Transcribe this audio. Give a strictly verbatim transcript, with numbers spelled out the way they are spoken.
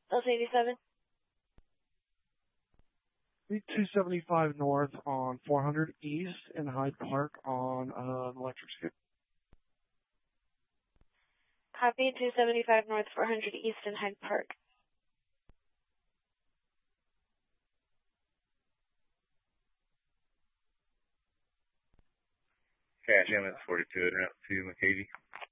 Delta eighty-seven. two seventy-five north on four hundred east in Hyde Park on uh, an electric scooter. Copy, two seventy-five north, four hundred east in Hyde Park. Cash M S forty-two, route to McCavey.